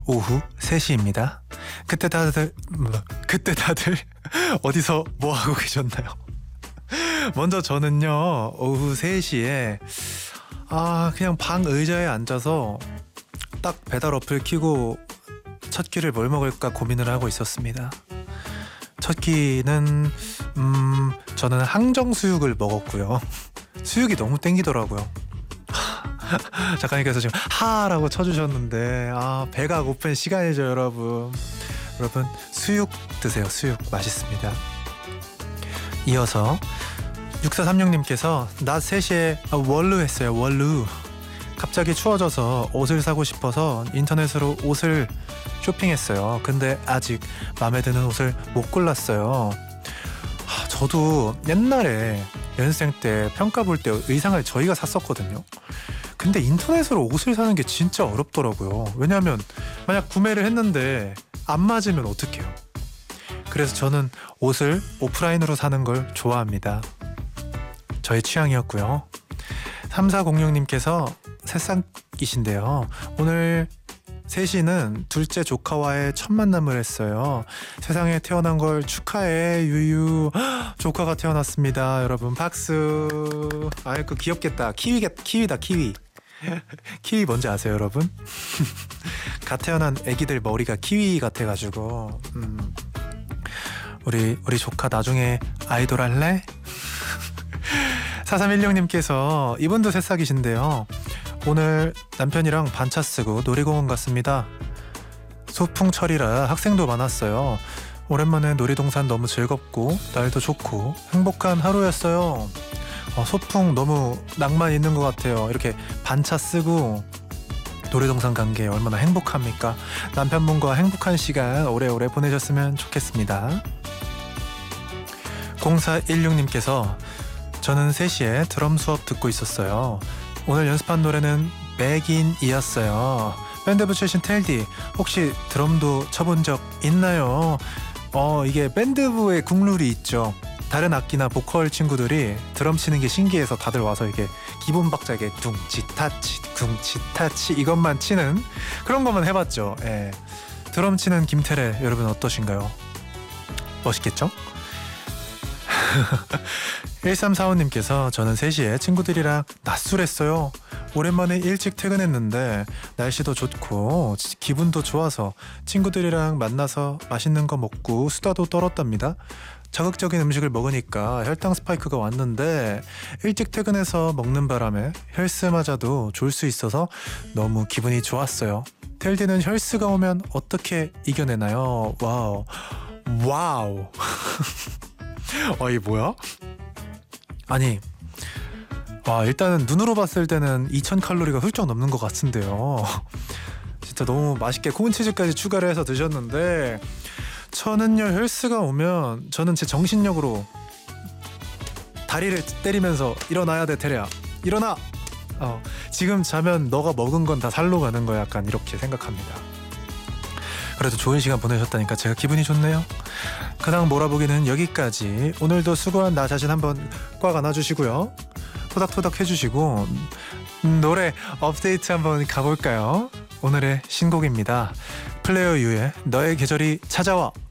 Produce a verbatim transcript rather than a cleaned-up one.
오후 세 시입니다. 그때 다들 뭐, 그때 다들 어디서 뭐 하고 계셨나요? 먼저 저는요 오후 세 시에 아 그냥 방 의자에 앉아서 딱 배달 어플 켜고 첫 끼를 뭘 먹을까 고민을 하고 있었습니다. 첫 끼는 음 저는 항정 수육을 먹었고요. 수육이 너무 땡기더라고요. 작가님께서 지금 하라고 쳐주셨는데 아 배가 고픈 시간이죠 여러분. 여러분 수육 드세요. 수육 맛있습니다. 이어서 육사삼육님께서 낮 세 시에 월루 했어요. 월루. 갑자기 추워져서 옷을 사고 싶어서 인터넷으로 옷을 쇼핑했어요. 근데 아직 마음에 드는 옷을 못 골랐어요. 하, 저도 옛날에 연습생 때 평가 볼 때 의상을 저희가 샀었거든요. 근데 인터넷으로 옷을 사는 게 진짜 어렵더라고요. 왜냐하면 만약 구매를 했는데 안 맞으면 어떡해요. 그래서 저는 옷을 오프라인으로 사는 걸 좋아합니다. 저의 취향이었고요. 삼사공육님께서 새싹이신데요. 오늘 세 시는 둘째 조카와의 첫 만남을 했어요. 세상에 태어난 걸 축하해 유유. 조카가 태어났습니다. 여러분 박수. 아이고 귀엽겠다. 키위, 키위다 키위. 키위 뭔지 아세요 여러분? 갓 태어난 애기들 머리가 키위 같아가지고 음, 우리 우리 조카 나중에 아이돌 할래? 사삼일육님께서 이분도 새싹이신데요. 오늘 남편이랑 반차 쓰고 놀이공원 갔습니다. 소풍철이라 학생도 많았어요. 오랜만에 놀이동산 너무 즐겁고 날도 좋고 행복한 하루였어요. 어, 소풍 너무 낭만 있는 것 같아요. 이렇게 반차 쓰고 놀이동산 간 게 얼마나 행복합니까? 남편분과 행복한 시간 오래오래 보내셨으면 좋겠습니다. 공사일육님께서 저는 세 시에 드럼 수업 듣고 있었어요. 오늘 연습한 노래는 백인이었어요. 밴드부 출신 텔디 혹시 드럼도 쳐본 적 있나요? 어 이게 밴드부의 국룰이 있죠. 다른 악기나 보컬 친구들이 드럼 치는 게 신기해서 다들 와서 이게 기본 박자에 둥치 타치 둥치 타치 이것만 치는 그런 것만 해봤죠. 예. 드럼 치는 김태래 여러분 어떠신가요? 멋있겠죠? 일삼사오님께서 저는 세 시에 친구들이랑 낮술했어요. 오랜만에 일찍 퇴근했는데 날씨도 좋고 기분도 좋아서 친구들이랑 만나서 맛있는 거 먹고 수다도 떨었답니다. 자극적인 음식을 먹으니까 혈당 스파이크가 왔는데 일찍 퇴근해서 먹는 바람에 헬스 맞아도 졸 수 있어서 너무 기분이 좋았어요. 텔디는 헬스가 오면 어떻게 이겨내나요? 와우 와우 어이 뭐야? 아니 와 일단은 눈으로 봤을 때는 이천 칼로리가 훌쩍 넘는 것 같은데요. 진짜 너무 맛있게 콘치즈까지 추가를 해서 드셨는데 저는요 헬스가 오면 저는 제 정신력으로 다리를 때리면서 일어나야 돼 테레야 일어나. 어, 지금 자면 너가 먹은 건 다 살로 가는 거야 약간 이렇게 생각합니다. 그래도 좋은 시간 보내셨다니까 제가 기분이 좋네요. 근황 몰아보기는 여기까지. 오늘도 수고한 나 자신 한번 꽉 안아주시고요. 토닥토닥 해주시고 음, 노래 업데이트 한번 가볼까요? 오늘의 신곡입니다. 플레이어 유의 너의 계절이 찾아와.